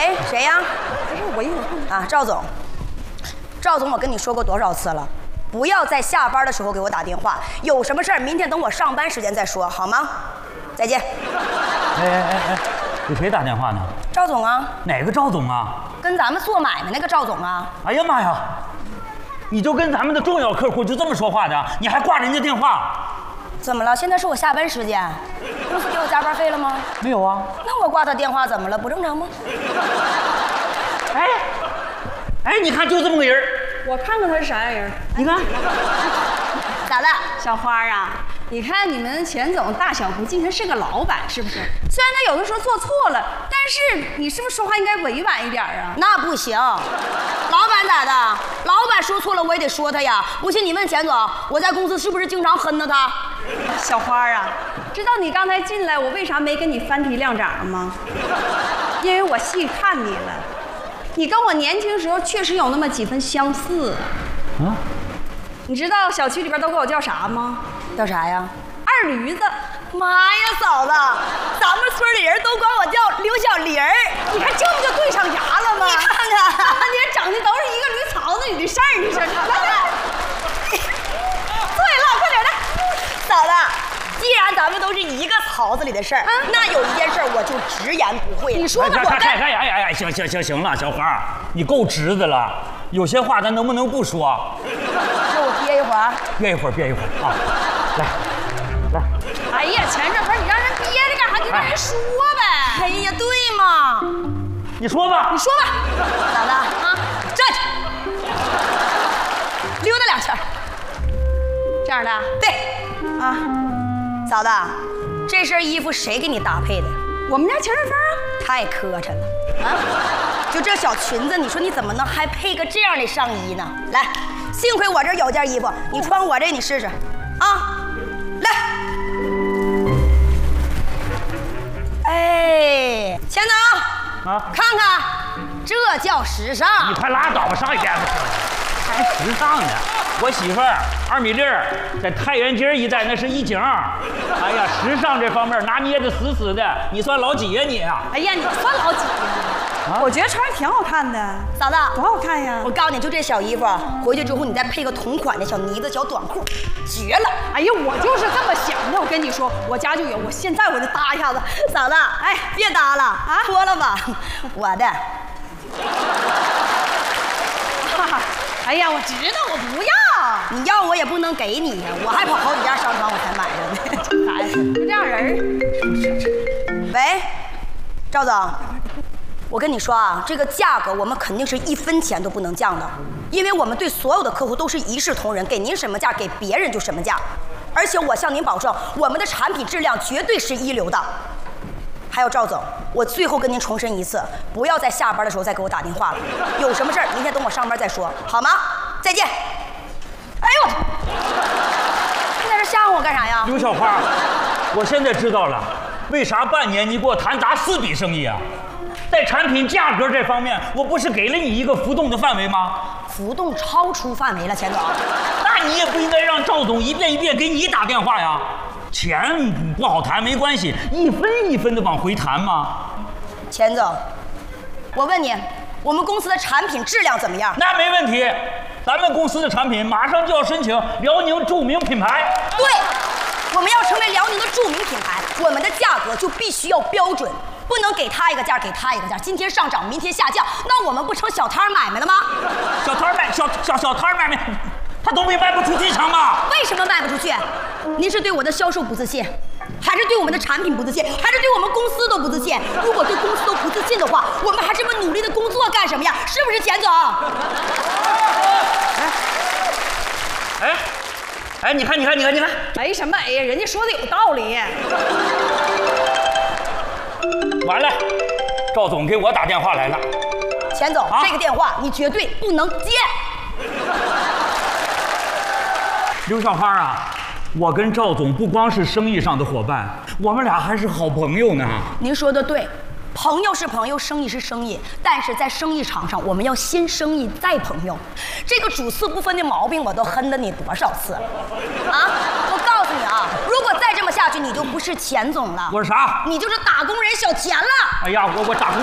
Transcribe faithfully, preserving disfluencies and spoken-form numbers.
喂，谁呀？ 不是我一会儿啊，赵总。赵总，我跟你说过多少次了，不要在下班的时候给我打电话，有什么事儿明天等我上班时间再说，好吗？再见。 哎哎哎哎，给谁打电话呢？ 赵总啊。 哪个赵总啊？ 跟咱们做买卖那个赵总啊。 哎呀妈呀！你就跟咱们的重要客户就这么说话的？你还挂人家电话？ 怎么了？现在是我下班时间，公司给我加班费了吗？ 没有啊。 那我挂他电话怎么了？不正常吗？ 哎，哎，你看就这么个人， 我看看他是啥样人。 你看， 咋的？ 小花啊，你看你们钱总大小不敬，他是个老板，是不是？虽然他有的时候做错了，但是你是不是说话应该委婉一点啊？ 那不行，老板咋的？老板说错了我也得说他呀。不信你问钱总，我在公司是不是经常哼着他？ 小花啊，知道你刚才进来我为啥没跟你翻提亮掌吗？因为我细看你了，你跟我年轻时候确实有那么几分相似。 啊？ 你知道小区里边都管我叫啥吗？ 叫啥呀？ 二驴子。 妈呀，嫂子，咱们村里人都管我叫刘小玲儿。 你看这不就对上牙了吗？ 你看看， 那你整的都是一个驴槽子里的事儿，你说看看。对了，快点来。 嫂子，既然咱们都是一个槽子里的事儿，啊、那有一件事我就直言不讳了。 你说吧，我哎哎哎哎哎，行行行行了，小花，你够直的了。有些话咱能不能不说？ 那我憋一会儿。 憋一会儿，憋一会儿啊！来，来。 哎呀，钱这不是你让人憋着干啥？你让人说呗。 哎呀，对嘛。 你说吧， 你说吧。 嫂子啊，站起，溜达两圈。 这样的。 对。啊，嫂子，这身衣服谁给你搭配的？ 我们家钱顺风啊。 太磕碜了啊！就这小裙子，你说你怎么能还配个这样的上衣呢？来，幸亏我这有件衣服，你穿我这你试试，啊！来，哎，钱总啊，看看，这叫时尚。 你快拉倒吧，上一天不去，还时尚呢。我媳妇儿二米六，在太原街一带那是一景。哎呀，时尚这方面拿捏的死死的，你算老几呀你啊？ 哎呀，你算老几呀？啊、我觉得穿着挺好看的。 嫂子， 多好看呀！ 我告诉你，就这小衣服，回去之后你再配个同款的小呢子小短裤，绝了！ 哎呀，我就是这么想的。我跟你说，我家就有，我现在我就搭一下子。 嫂子，哎，别搭了啊，脱了吧，我的。 哎呀，我知道，我不要。 你要我也不能给你呀，我还跑好几家商场我才买的呢。 这孩子，就这样人儿。 喂，赵总，我跟你说啊，这个价格我们肯定是一分钱都不能降的，因为我们对所有的客户都是一视同仁，给您什么价，给别人就什么价。而且我向您保证，我们的产品质量绝对是一流的。还有赵总，我最后跟您重申一次，不要在下班的时候再给我打电话了。有什么事儿，明天等我上班再说，好吗？再见。哎呦，你在这吓唬我干啥呀？ 刘小花，我现在知道了，为啥半年你给我谈达四笔生意啊？在产品价格这方面，我不是给了你一个浮动的范围吗？ 浮动超出范围了，钱总。 那你也不应该让赵总一遍一遍给你打电话呀。钱不好谈没关系，一分一分的往回谈嘛。 钱总，我问你，我们公司的产品质量怎么样？ 那没问题，咱们公司的产品马上就要申请辽宁著名品牌。 对，我们要成为辽宁的著名品牌，我们的价格就必须要标准，不能给他一个价，给他一个价，今天上涨，明天下降，那我们不成小摊买卖了吗？ 小摊买小小小摊买卖。他都没卖不出去成吗？ 为什么卖不出去？您是对我的销售不自信，还是对我们的产品不自信，还是对我们公司都不自信？如果对公司都不自信的话，我们还这么努力的工作干什么呀？是不是钱总？ 哎，哎，哎，你看，你看，你看，你看， 哎什么哎呀？人家说的有道理。 完了，赵总给我打电话来了。 钱总，啊、这个电话你绝对不能接。 刘小花啊，我跟赵总不光是生意上的伙伴，我们俩还是好朋友呢。 您说的对，朋友是朋友，生意是生意，但是在生意场上，我们要先生意再朋友。这个主次不分的毛病，我都哼了你多少次了啊！我告诉你啊，如果再这么下去，你就不是钱总了。 我是啥？ 你就是打工人小钱了。 哎呀，我我打工。